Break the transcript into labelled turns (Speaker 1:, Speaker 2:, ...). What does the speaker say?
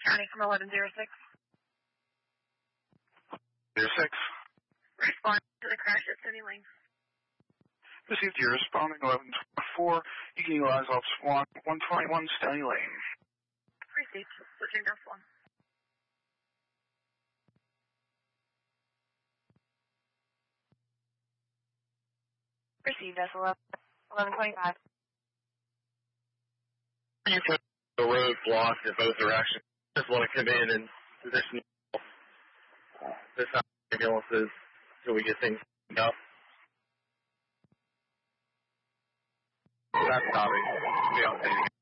Speaker 1: County from 1106.
Speaker 2: 06.
Speaker 1: Respond to the crash at Stony Lane.
Speaker 2: Received your responding 1124. You can utilize Officer 121 Stony Lane.
Speaker 1: Received. Switching desk 1. Received desk 1125.
Speaker 3: You put the road blocked in both directions. Just want to come in and position this ambulances until we get things up. That's stopping. Be outstanding.